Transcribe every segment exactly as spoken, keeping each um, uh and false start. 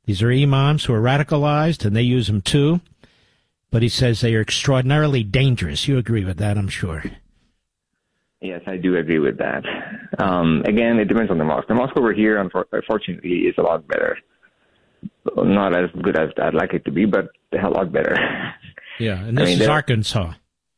These are imams who are radicalized, and they use them too. But he says they are extraordinarily dangerous. You agree with that, I'm sure. Yes, I do agree with that. Um, again, it depends on the mosque. The mosque over here, unfortunately, is a lot better. Not as good as I'd like it to be, but a lot better. Yeah, and this I mean, is Arkansas.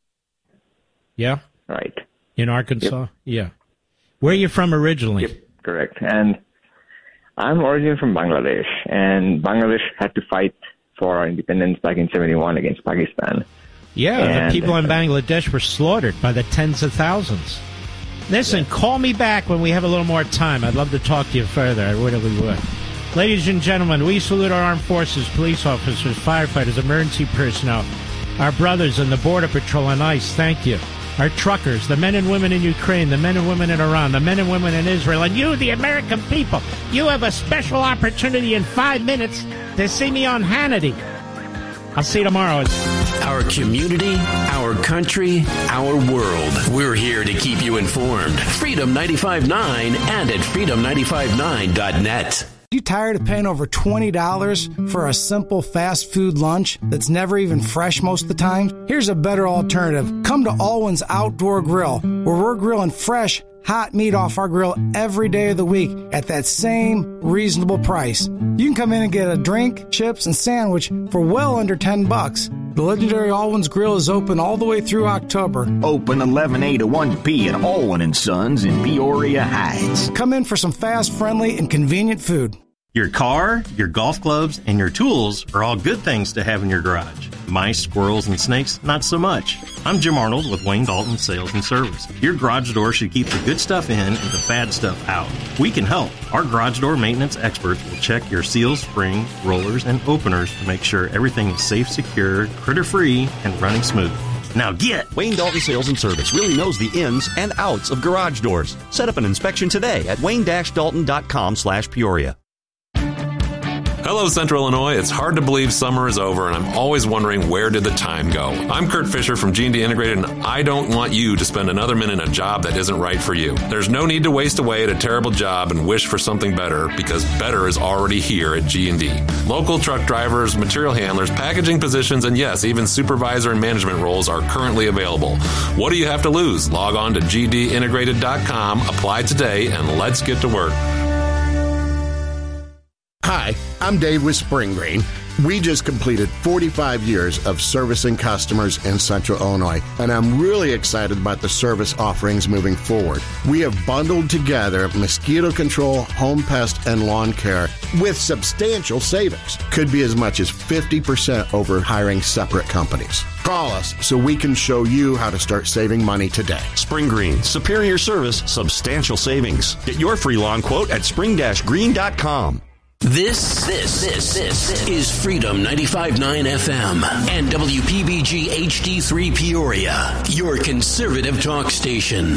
Yeah? Right. In Arkansas? Yep. Yeah. Where are you from originally? Yep, correct. And I'm originally from Bangladesh, and Bangladesh had to fight for our independence back in seventy-one against Pakistan. Yeah, and the people in Bangladesh were slaughtered by the tens of thousands. Listen, yeah. Call me back when we have a little more time. I'd love to talk to you further. I really would. Ladies and gentlemen, we salute our armed forces, police officers, firefighters, emergency personnel, our brothers in the Border Patrol and ICE. Thank you. Our truckers, the men and women in Ukraine, the men and women in Iran, the men and women in Israel, and you, the American people. You have a special opportunity in five minutes to see me on Hannity. I'll see you tomorrow. Our community, our country, our world. We're here to keep you informed. Freedom ninety-five point nine and at freedom nine five nine dot net. You tired of paying over twenty dollars for a simple fast food lunch that's never even fresh most of the time? Here's a better alternative. Come to Alwyn's Outdoor Grill, where we're grilling fresh, hot meat off our grill every day of the week at that same reasonable price. You can come in and get a drink, chips, and sandwich for well under ten bucks. The legendary Alwyn's Grill is open all the way through October. Open eleven a to one p at Alwyn and Sons in Peoria Heights. Come in for some fast, friendly, and convenient food. Your car, your golf clubs, and your tools are all good things to have in your garage. Mice, squirrels, and snakes, not so much. I'm Jim Arnold with Wayne Dalton Sales and Service. Your garage door should keep the good stuff in and the bad stuff out. We can help. Our garage door maintenance experts will check your seals, springs, rollers, and openers to make sure everything is safe, secure, critter-free, and running smooth. Now get! Wayne Dalton Sales and Service really knows the ins and outs of garage doors. Set up an inspection today at wayne dash dalton dot com slash Peoria. Hello, Central Illinois. It's hard to believe summer is over, and I'm always wondering, where did the time go? I'm Kurt Fisher from G and D Integrated, and I don't want you to spend another minute in a job that isn't right for you. There's no need to waste away at a terrible job and wish for something better, because better is already here at G and D. Local truck drivers, material handlers, packaging positions, and yes, even supervisor and management roles are currently available. What do you have to lose? Log on to g d integrated dot com, apply today, and let's get to work. Hi, I'm Dave with Spring Green. We just completed forty-five years of servicing customers in Central Illinois, and I'm really excited about the service offerings moving forward. We have bundled together mosquito control, home pest, and lawn care with substantial savings. Could be as much as fifty percent over hiring separate companies. Call us so we can show you how to start saving money today. Spring Green, superior service, substantial savings. Get your free lawn quote at spring dash green dot com. This, this, this, this is Freedom ninety-five point nine F M and W P B G H D three Peoria, your conservative talk station.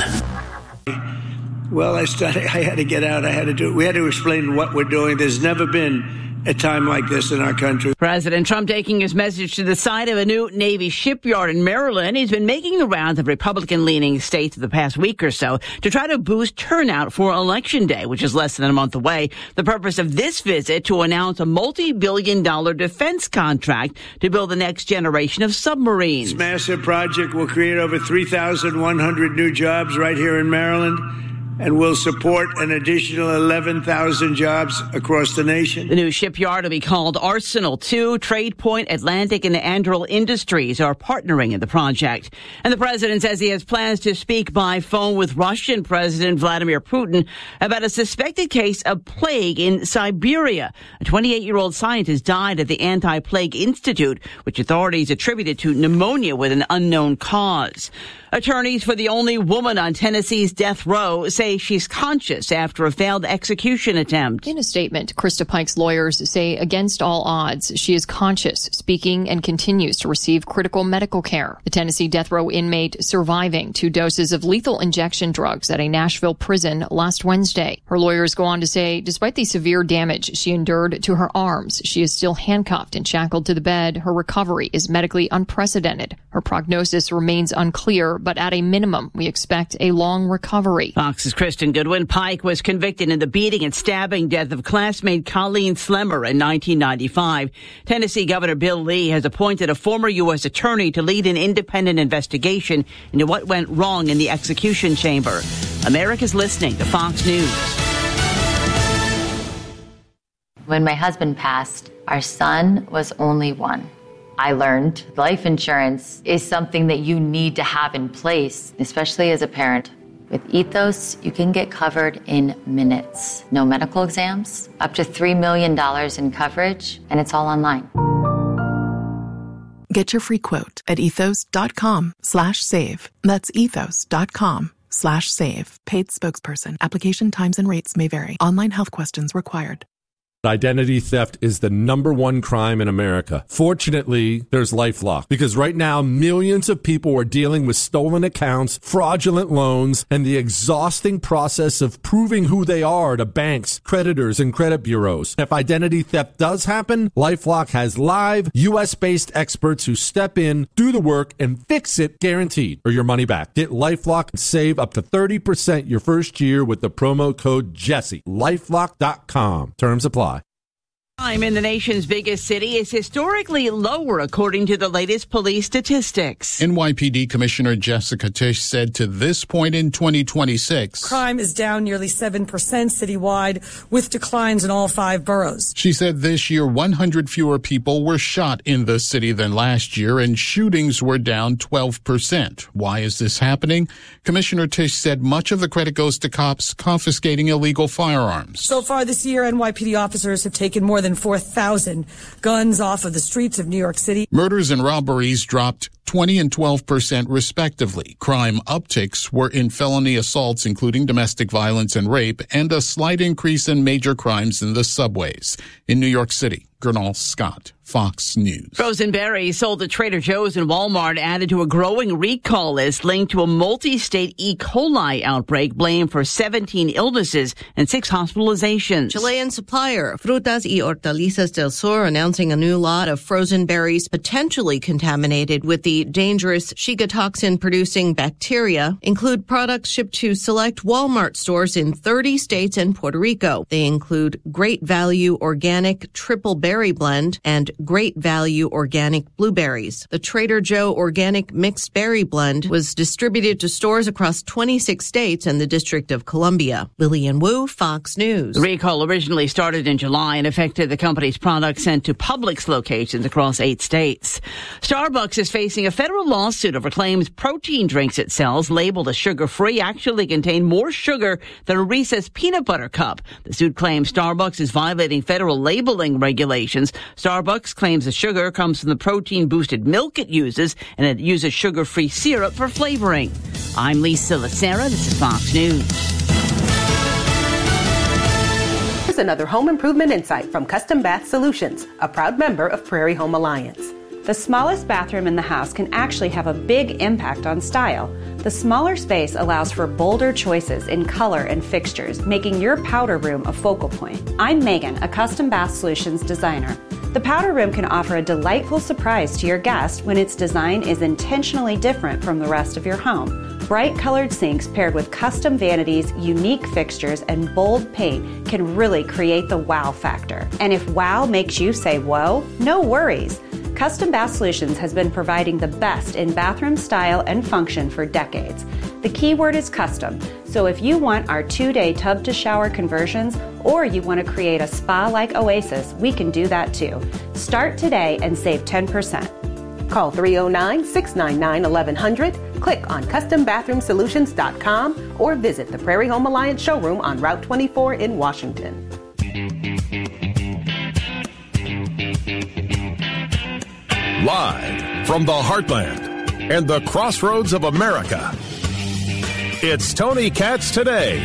Well, I started, I had to get out. I had to do it. We had to explain what we're doing. There's never been a time like this in our country. President Trump taking his message to the side of a new Navy shipyard in Maryland. He's been making the rounds of Republican-leaning states the past week or so to try to boost turnout for Election Day, which is less than a month away. The purpose of this visit to announce a multi-billion dollar defense contract to build the next generation of submarines. This massive project will create over three thousand one hundred new jobs right here in Maryland, and will support an additional eleven thousand jobs across the nation. The new shipyard will be called Arsenal two. Trade Point, Atlantic, and Anduril Industries are partnering in the project. And the president says he has plans to speak by phone with Russian President Vladimir Putin about a suspected case of plague in Siberia. A twenty-eight-year-old scientist died at the Anti-Plague Institute, which authorities attributed to pneumonia with an unknown cause. Attorneys for the only woman on Tennessee's death row say she's conscious after a failed execution attempt. In a statement, Krista Pike's lawyers say against all odds, she is conscious, speaking, and continues to receive critical medical care. The Tennessee death row inmate surviving two doses of lethal injection drugs at a Nashville prison last Wednesday. Her lawyers go on to say, despite the severe damage she endured to her arms, she is still handcuffed and shackled to the bed. Her recovery is medically unprecedented. Her prognosis remains unclear, but at a minimum, we expect a long recovery. Fox's is Kristen Goodwin. Pike was convicted in the beating and stabbing death of classmate Colleen Slemmer in nineteen ninety-five. Tennessee Governor Bill Lee has appointed a former U S attorney to lead an independent investigation into what went wrong in the execution chamber. America's listening to Fox News. When my husband passed, our son was only one. I learned life insurance is something that you need to have in place, especially as a parent. With Ethos, you can get covered in minutes. No medical exams, up to three million dollars in coverage, and it's all online. Get your free quote at ethos.com slash save. That's ethos.com slash save. Paid spokesperson. Application times and rates may vary. Online health questions required. Identity theft is the number one crime in America. Fortunately, there's LifeLock, because right now millions of people are dealing with stolen accounts, fraudulent loans, and the exhausting process of proving who they are to banks, creditors, and credit bureaus. If identity theft does happen, LifeLock has live U S-based experts who step in, do the work, and fix it guaranteed, or your money back. Get LifeLock and save up to thirty percent your first year with the promo code Jesse. LifeLock dot com. Terms apply. Crime in the nation's biggest city is historically lower, according to the latest police statistics. N Y P D Commissioner Jessica Tisch said to this point in twenty twenty-six, crime is down nearly seven percent citywide, with declines in all five boroughs. She said this year one hundred fewer people were shot in the city than last year, and shootings were down twelve percent. Why is this happening? Commissioner Tisch said much of the credit goes to cops confiscating illegal firearms. So far this year, N Y P D officers have taken more than four thousand guns off of the streets of New York City. Murders and robberies dropped twenty and twelve percent respectively. Crime upticks were in felony assaults, including domestic violence and rape, and a slight increase in major crimes in the subways. In New York City, Gernal Scott, Fox News. Frozen berries sold at Trader Joe's and Walmart added to a growing recall list linked to a multi-state E. coli outbreak blamed for seventeen illnesses and six hospitalizations. Chilean supplier Frutas y Hortalizas del Sur announcing a new lot of frozen berries potentially contaminated with the dangerous Shiga toxin-producing bacteria include products shipped to select Walmart stores in thirty states and Puerto Rico. They include Great Value Organic Triple Berry Blend and Great Value Organic Blueberries. The Trader Joe Organic Mixed Berry Blend was distributed to stores across twenty-six states and the District of Columbia. Lillian Wu, Fox News. The recall originally started in July and affected the company's products sent to Publix locations across eight states. Starbucks is facing a federal lawsuit over claims protein drinks it sells, labeled as sugar-free, actually contain more sugar than a Reese's peanut butter cup. The suit claims Starbucks is violating federal labeling regulations. Starbucks claims the sugar comes from the protein-boosted milk it uses, and it uses sugar-free syrup for flavoring. I'm Lisa Lacera. This is Fox News. Here's another home improvement insight from Custom Bath Solutions, a proud member of Prairie Home Alliance. The smallest bathroom in the house can actually have a big impact on style. The smaller space allows for bolder choices in color and fixtures, making your powder room a focal point. I'm Megan, a Custom Bath Solutions designer. The powder room can offer a delightful surprise to your guest when its design is intentionally different from the rest of your home. Bright colored sinks paired with custom vanities, unique fixtures, and bold paint can really create the wow factor. And if wow makes you say whoa, no worries. Custom Bath Solutions has been providing the best in bathroom style and function for decades. The key word is custom, so if you want our two-day tub-to-shower conversions or you want to create a spa-like oasis, we can do that too. Start today and save ten percent. Call three oh nine, six nine nine, eleven hundred, click on custom bathroom solutions dot com, or visit the Prairie Home Alliance showroom on Route twenty-four in Washington. Live from the heartland and the crossroads of America, it's Tony Katz Today.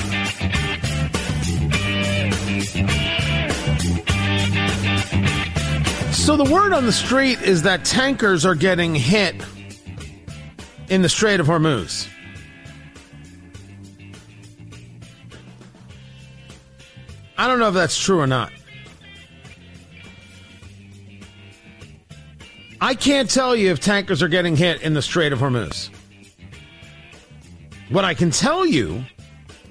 So the word on the street is that tankers are getting hit in the Strait of Hormuz. I don't know if that's true or not. I can't tell you if tankers are getting hit in the Strait of Hormuz. What I can tell you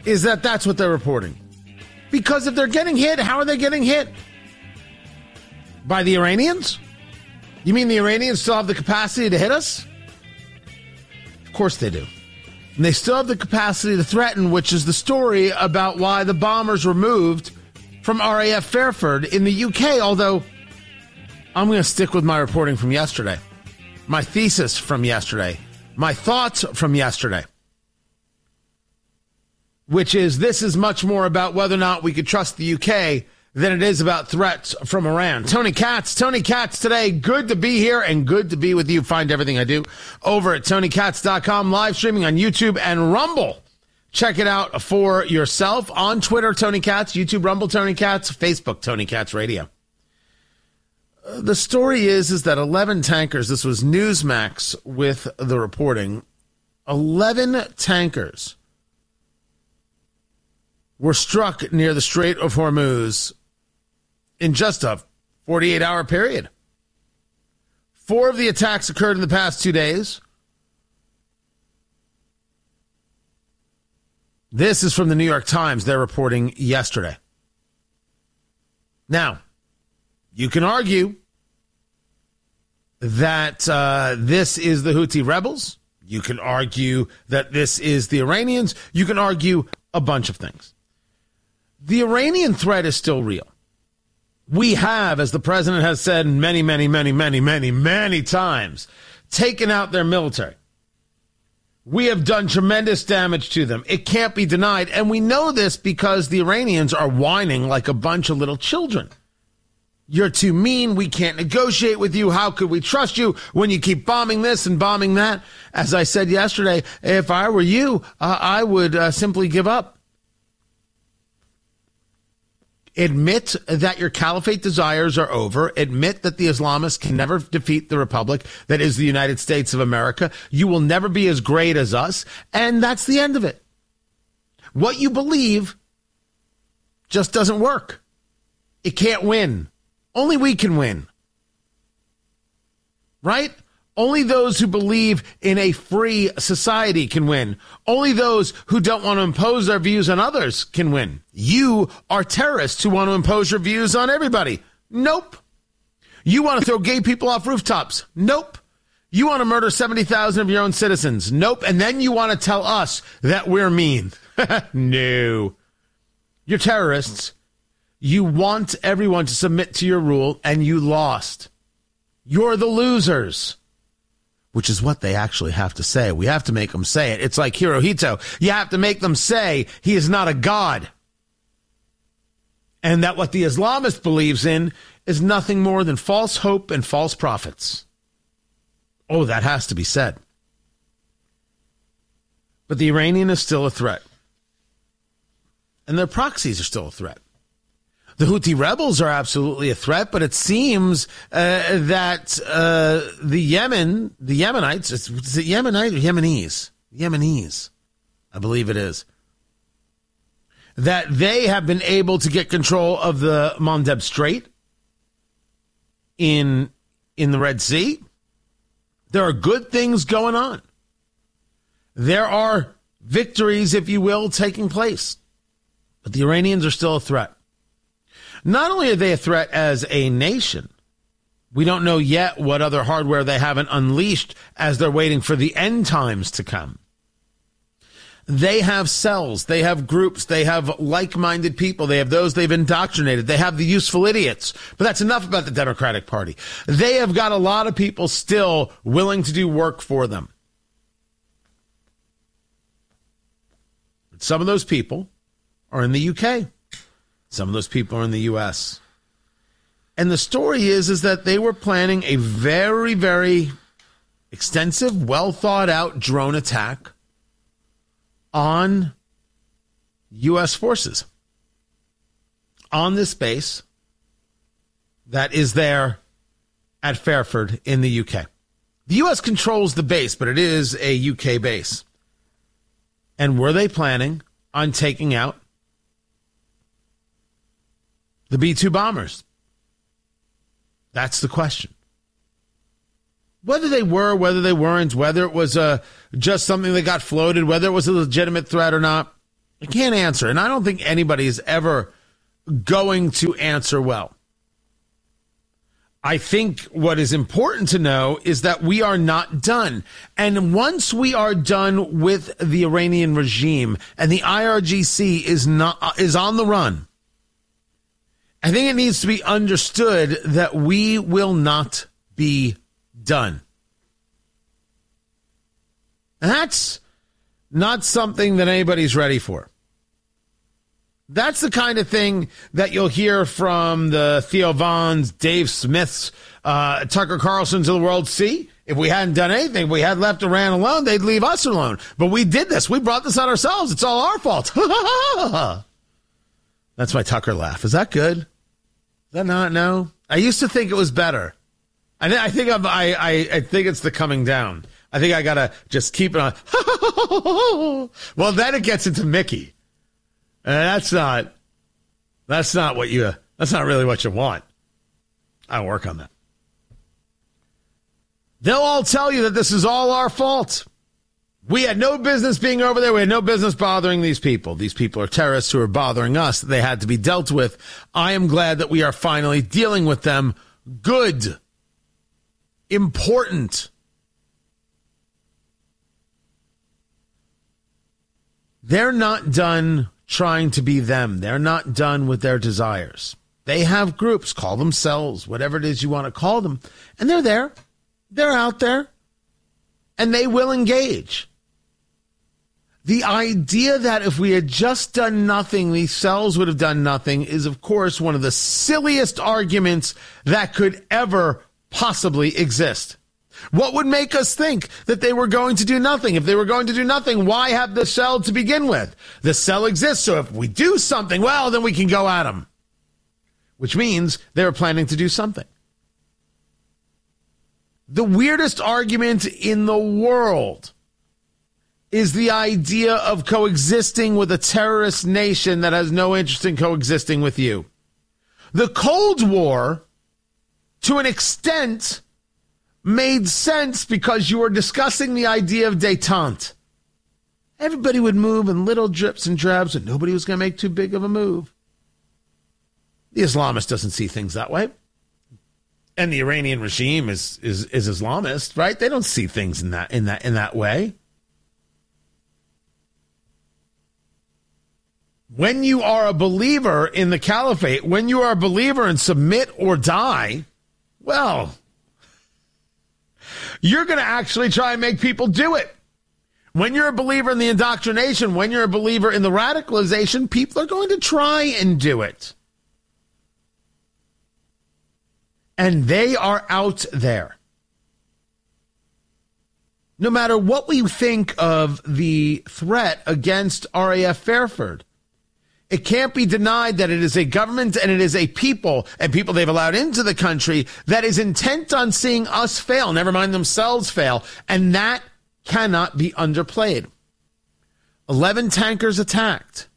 is that that's what they're reporting. Because if they're getting hit, how are they getting hit? By the Iranians? You mean the Iranians still have the capacity to hit us? Of course they do. And they still have the capacity to threaten, which is the story about why the bombers were moved from R A F Fairford in the U K, although I'm going to stick with my reporting from yesterday, my thesis from yesterday, my thoughts from yesterday, which is this is much more about whether or not we could trust the U K than it is about threats from Iran. Tony Katz, Tony Katz today. Good to be here and good to be with you. Find everything I do over at Tony Katz dot com, live streaming on YouTube and Rumble. Check it out for yourself on Twitter, Tony Katz, YouTube, Rumble, Tony Katz, Facebook, Tony Katz Radio. Uh, the story is, is that eleven tankers, this was Newsmax with the reporting, eleven tankers were struck near the Strait of Hormuz in just a forty-eight hour period. Four of the attacks occurred in the past two days. This is from the New York Times. They're reporting yesterday. Now, you can argue that uh, this is the Houthi rebels. You can argue that this is the Iranians. You can argue a bunch of things. The Iranian threat is still real. We have, as the president has said many, many, many, many, many, many times, taken out their military. We have done tremendous damage to them. It can't be denied. And we know this because the Iranians are whining like a bunch of little children. You're too mean. We can't negotiate with you. How could we trust you when you keep bombing this and bombing that? As I said yesterday, if I were you, uh, I would uh, simply give up. Admit that your caliphate desires are over. Admit that the Islamists can never defeat the republic that is the United States of America. You will never be as great as us. And that's the end of it. What you believe just doesn't work. It can't win. Only we can win. Right? Only those who believe in a free society can win. Only those who don't want to impose their views on others can win. You are terrorists who want to impose your views on everybody. Nope. You want to throw gay people off rooftops. Nope. You want to murder seventy thousand of your own citizens. Nope. And then you want to tell us that we're mean. No. You're terrorists. You want everyone to submit to your rule, and you lost. You're the losers. Which is what they actually have to say. We have to make them say it. It's like Hirohito. You have to make them say he is not a god. And that what the Islamist believes in is nothing more than false hope and false prophets. Oh, that has to be said. But the Iranian is still a threat. And their proxies are still a threat. The Houthi rebels are absolutely a threat, but it seems uh, that uh, the Yemen, the Yemenites, is, is it Yemenite or Yemenis? Yemenis, I believe it is. That they have been able to get control of the Mandeb Strait in, in the Red Sea. There are good things going on. There are victories, if you will, taking place. But the Iranians are still a threat. Not only are they a threat as a nation, we don't know yet what other hardware they haven't unleashed as they're waiting for the end times to come. They have cells, they have groups, they have like-minded people, they have those they've indoctrinated, they have the useful idiots. But that's enough about the Democratic Party. They have got a lot of people still willing to do work for them. But some of those people are in the U K. Some of those people are in the U S. And the story is, is that they were planning a very, very extensive, well thought out drone attack on U S forces on this base that is there at Fairford in the U K. The U S controls the base, but it is a U K base. And were they planning on taking out the B two bombers? That's the question. Whether they were, whether they weren't, whether it was uh, just something that got floated, whether it was a legitimate threat or not, I can't answer, and I don't think anybody is ever going to answer well. I think what is important to know is that we are not done. And once we are done with the Iranian regime and the I R G C is not is on the run, I think it needs to be understood that we will not be done. And that's not something that anybody's ready for. That's the kind of thing that you'll hear from the Theo Vons, Dave Smiths, uh, Tucker Carlsons of the world. See, if we hadn't done anything, if we had left Iran alone, they'd leave us alone. But we did this. We brought this on ourselves. It's all our fault. That's my Tucker laugh. Is that good? Is that not? No. I used to think it was better. I, I think I'm, I, I, I think it's the coming down. I think I gotta just keep it on. Well, then it gets into Mickey. And that's not, that's not what you, that's not really what you want. I'll work on that. They'll all tell you that this is all our fault. We had no business being over there. We had no business bothering these people. These people are terrorists who are bothering us. They had to be dealt with. I am glad that we are finally dealing with them. Good. Important. They're not done trying to be them. They're not done with their desires. They have groups, call themselves, whatever it is you want to call them, and they're there. They're out there, and they will engage. The idea that if we had just done nothing, these cells would have done nothing is, of course, one of the silliest arguments that could ever possibly exist. What would make us think that they were going to do nothing? If they were going to do nothing, why have the cell to begin with? The cell exists, so if we do something, well, then we can go at them. Which means they were planning to do something. The weirdest argument in the world is the idea of coexisting with a terrorist nation that has no interest in coexisting with you. The Cold War, to an extent, made sense because you were discussing the idea of détente. Everybody would move in little drips and drabs, and nobody was going to make too big of a move. The Islamist doesn't see things that way. And the Iranian regime is is is Islamist, right? They don't see things in that in that in that way. When you are a believer in the caliphate, when you are a believer in submit or die, well, you're going to actually try and make people do it. When you're a believer in the indoctrination, when you're a believer in the radicalization, people are going to try and do it. And they are out there. No matter what we think of the threat against R A F Fairford, it can't be denied that it is a government and it is a people and people they've allowed into the country that is intent on seeing us fail, never mind themselves fail. And that cannot be underplayed. eleven tankers attacked.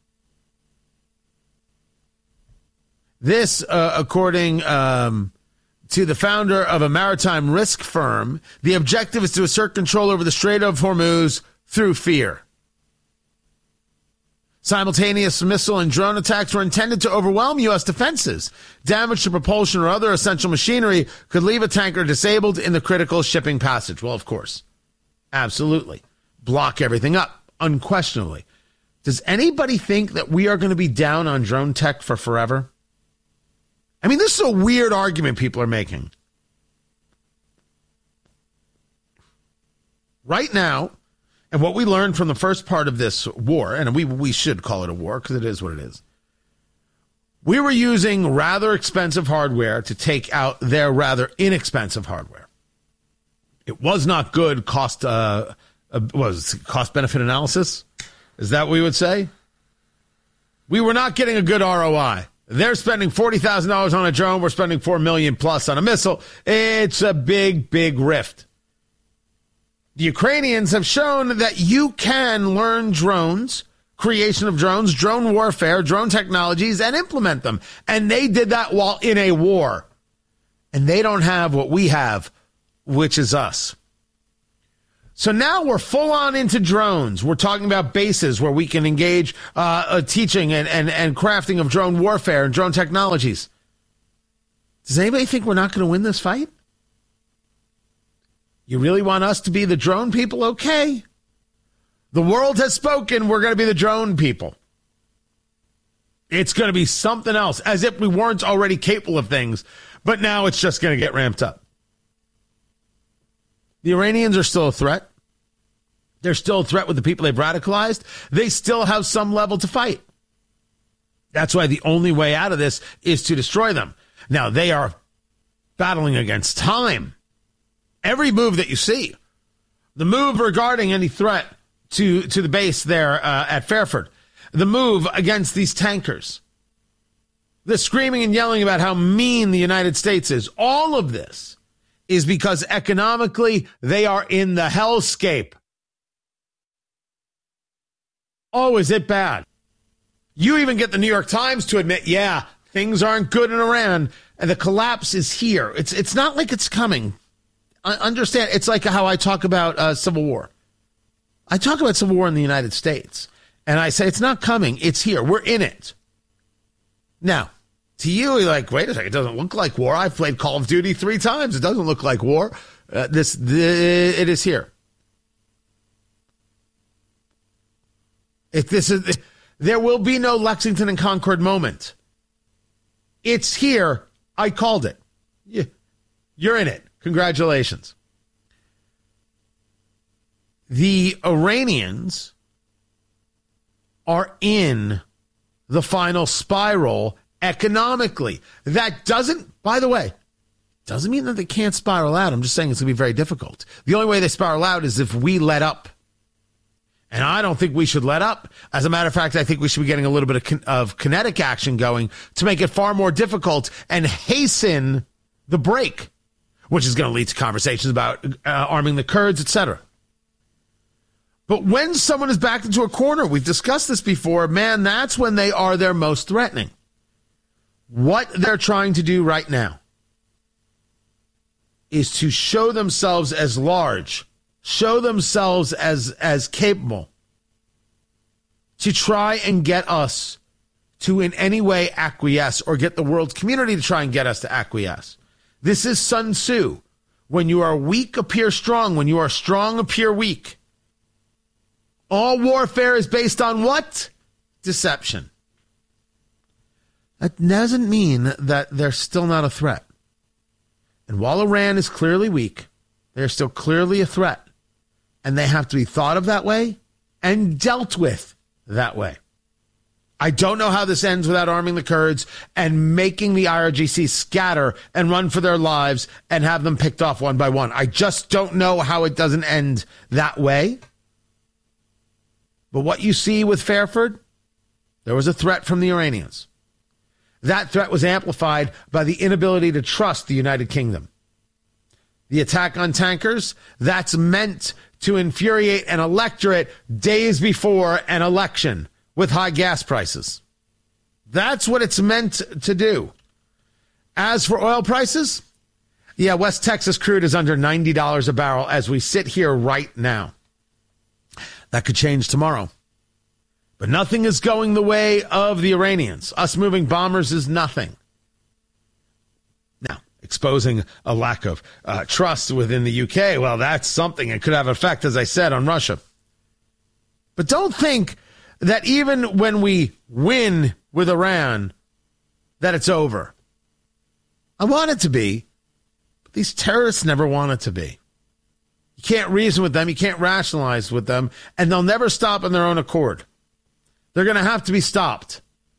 This, uh, according um, to the founder of a maritime risk firm, the objective is to assert control over the Strait of Hormuz through fear. Simultaneous missile and drone attacks were intended to overwhelm U S defenses. Damage to propulsion or other essential machinery could leave a tanker disabled in the critical shipping passage. Well, of course. Absolutely. Block everything up, unquestionably. Does anybody think that we are going to be down on drone tech for forever? I mean, this is a weird argument people are making. Right now, and what we learned from the first part of this war, and we we should call it a war because it is what it is, we were using rather expensive hardware to take out their rather inexpensive hardware. It was not good cost, uh, uh, was cost benefit analysis. Is that what we would say? We were not getting a good R O I. They're spending forty thousand dollars on a drone. We're spending four million dollars plus on a missile. It's a big, big rift. The Ukrainians have shown that you can learn drones, creation of drones, drone warfare, drone technologies, and implement them. And they did that while in a war. And they don't have what we have, which is us. So now we're full on into drones. We're talking about bases where we can engage uh, uh, teaching and, and, and crafting of drone warfare and drone technologies. Does anybody think we're not going to win this fight? You really want us to be the drone people? Okay. The world has spoken. We're going to be the drone people. It's going to be something else, as if we weren't already capable of things, but now it's just going to get ramped up. The Iranians are still a threat. They're still a threat with the people they've radicalized. They still have some level to fight. That's why the only way out of this is to destroy them. Now, they are battling against time. Every move that you see, the move regarding any threat to, to the base there uh, at Fairford, the move against these tankers, the screaming and yelling about how mean the United States is, all of this is because economically they are in the hellscape. Oh, is it bad? You even get the New York Times to admit, yeah, things aren't good in Iran, and the collapse is here. It's it's not like it's coming. I understand, it's like how I talk about uh, Civil War. I talk about Civil War in the United States, and I say it's not coming, it's here. We're in it. Now, to you, you're like, wait a second, it doesn't look like war. I've played Call of Duty three times. It doesn't look like war. Uh, this, the, it is here. If this is, there will be no Lexington and Concord moment. It's here. I called it. You're in it. Congratulations. The Iranians are in the final spiral economically. That doesn't, by the way, doesn't mean that they can't spiral out. I'm just saying it's going to be very difficult. The only way they spiral out is if we let up. And I don't think we should let up. As a matter of fact, I think we should be getting a little bit of, kin- of kinetic action going to make it far more difficult and hasten the break, which is going to lead to conversations about uh, arming the Kurds, et cetera. But when someone is backed into a corner, we've discussed this before, man, that's when they are their most threatening. What they're trying to do right now is to show themselves as large, show themselves as, as capable, to try and get us to in any way acquiesce, or get the world community to try and get us to acquiesce. This is Sun Tzu. When you are weak, appear strong. When you are strong, appear weak. All warfare is based on what? Deception. That doesn't mean that they're still not a threat. And while Iran is clearly weak, they're still clearly a threat. And they have to be thought of that way and dealt with that way. I don't know how this ends without arming the Kurds and making the I R G C scatter and run for their lives and have them picked off one by one. I just don't know how it doesn't end that way. But what you see with Fairford, there was a threat from the Iranians. That threat was amplified by the inability to trust the United Kingdom. The attack on tankers, that's meant to infuriate an electorate days before an election with high gas prices. That's what it's meant to do. As for oil prices, yeah, West Texas crude is under ninety dollars a barrel as we sit here right now. That could change tomorrow. But nothing is going the way of the Iranians. Us moving bombers is nothing. Now, exposing a lack of uh, trust within the U K, well, that's something. It could have an effect, as I said, on Russia. But don't think that even when we win with Iran, that it's over. I want it to be, but these terrorists never want it to be. You can't reason with them, you can't rationalize with them, and they'll never stop on their own accord. They're going to have to be stopped.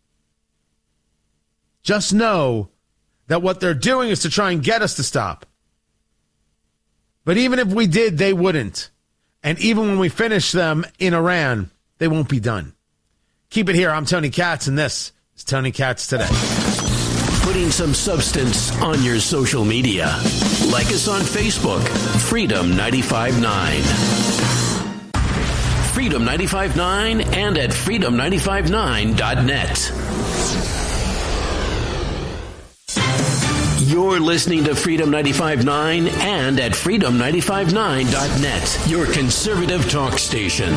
Just know that what they're doing is to try and get us to stop. But even if we did, they wouldn't. And even when we finish them in Iran, they won't be done. Keep it here. I'm Tony Katz, and this is Tony Katz Today. Putting some substance on your social media. Like us on Facebook, Freedom ninety-five point nine. Freedom ninety-five point nine and at freedom nine five nine dot net. You're listening to Freedom ninety-five point nine and at freedom nine five nine dot net, your conservative talk station.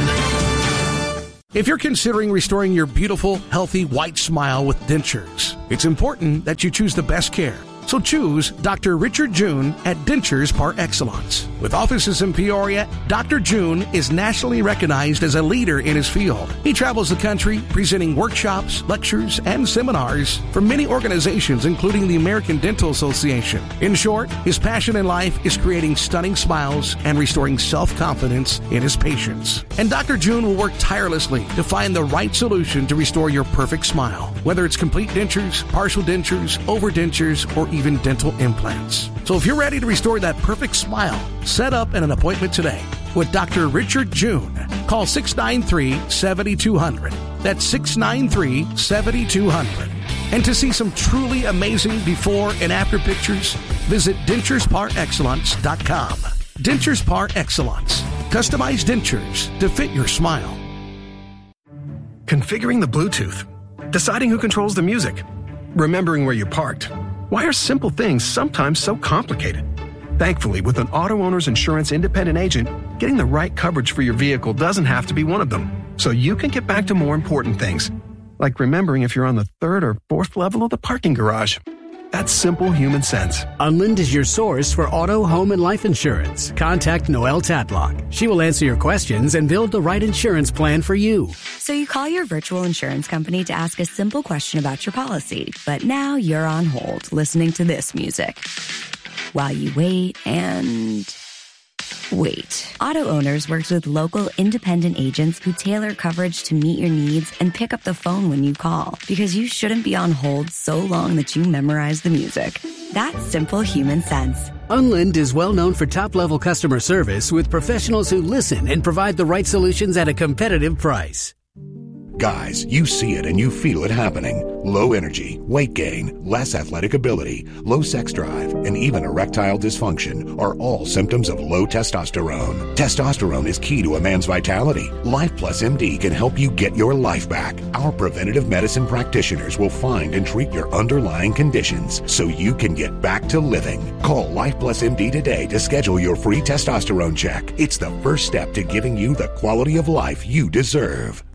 If you're considering restoring your beautiful, healthy, white smile with dentures, it's important that you choose the best care. So choose Doctor Richard June at Dentures Par Excellence. With offices in Peoria, Doctor June is nationally recognized as a leader in his field. He travels the country presenting workshops, lectures, and seminars for many organizations, including the American Dental Association. In short, his passion in life is creating stunning smiles and restoring self-confidence in his patients. And Doctor June will work tirelessly to find the right solution to restore your perfect smile, whether it's complete dentures, partial dentures, overdentures, or even dental implants. So if you're ready to restore that perfect smile, set up an appointment today with Doctor Richard June. Call six nine three, seven two zero zero. That's six nine three, seven two zero zero. And to see some truly amazing before and after pictures, visit dentures par excellence dot com. Dentures Par Excellence. Customized dentures to fit your smile. Configuring the Bluetooth. Deciding who controls the music. Remembering where you parked. Why are simple things sometimes so complicated? Thankfully, with an Auto Owners Insurance independent agent, getting the right coverage for your vehicle doesn't have to be one of them. So you can get back to more important things, like remembering if you're on the third or fourth level of the parking garage. That's simple human sense. Unlind is your source for auto, home, and life insurance. Contact Noelle Tadlock. She will answer your questions and build the right insurance plan for you. So you call your virtual insurance company to ask a simple question about your policy, but now you're on hold listening to this music while you wait and... Wait. Auto Owners works with local independent agents who tailor coverage to meet your needs and pick up the phone when you call, because you shouldn't be on hold so long that you memorize the music. That's simple human sense. Unlind is well known for top-level customer service with professionals who listen and provide the right solutions at a competitive price. Guys, you see it and you feel it happening. Low energy, weight gain, less athletic ability, low sex drive, and even erectile dysfunction are all symptoms of low testosterone. Testosterone is key to a man's vitality. Life Plus M D can help you get your life back. Our preventative medicine practitioners will find and treat your underlying conditions so you can get back to living. Call Life Plus M D today to schedule your free testosterone check. It's the first step to giving you the quality of life you deserve.